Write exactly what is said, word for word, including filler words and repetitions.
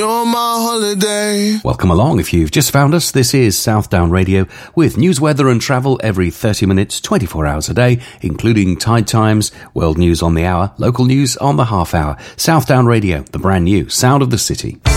You're my holiday. Welcome along if you've just found us. This is Southdown Radio with news, weather and travel every thirty minutes, twenty-four hours a day, including tide times, world news on the hour, local news on the half hour. Southdown Radio, the brand new sound of the city.